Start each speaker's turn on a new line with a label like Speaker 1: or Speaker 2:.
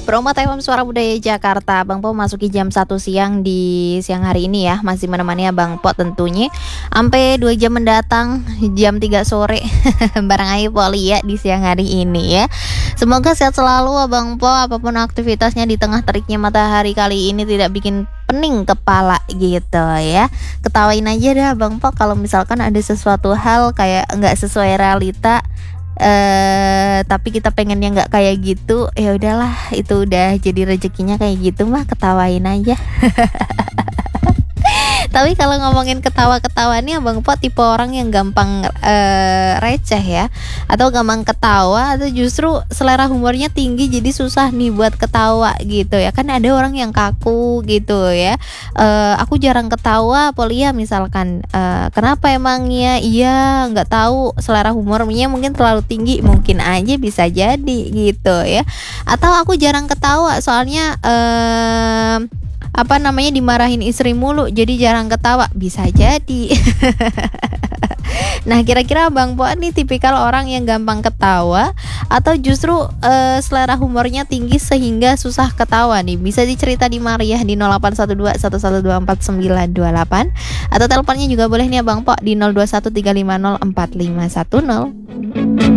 Speaker 1: Promo FM Suara Budaya Jakarta. Bang Po masuki jam 1 siang di siang hari ini ya. Masih menemani Abang Po tentunya sampai 2 jam mendatang, jam 3 sore. Bareng Ayu Poli ya di siang hari ini ya. Semoga sehat selalu Abang Po, apapun aktivitasnya di tengah teriknya matahari kali ini tidak bikin pening kepala gitu ya. Ketawain aja dah Bang Po kalau misalkan ada sesuatu hal kayak nggak sesuai realita, tapi kita pengennya nggak kayak gitu, ya udahlah, itu udah jadi rezekinya kayak gitu mah, ketawain aja. Tapi kalau ngomongin ketawa-ketawa nih Abang Po tipe orang yang gampang receh ya, atau gampang ketawa, atau justru selera humornya tinggi jadi susah nih buat ketawa gitu ya. Kan ada orang yang kaku gitu ya. Aku jarang ketawa Polia misalkan, kenapa emangnya? Iya nggak tahu, selera humornya mungkin terlalu tinggi, mungkin aja, bisa jadi gitu ya. Atau aku jarang ketawa soalnya dimarahin istri mulu jadi jarang ketawa, bisa jadi. Nah kira-kira Bang Po nih tipikal orang yang gampang ketawa atau justru selera humornya tinggi sehingga susah ketawa nih? Bisa dicerita di Maria di 0812 1124928 atau teleponnya juga boleh nih Bang Po di 0213504510.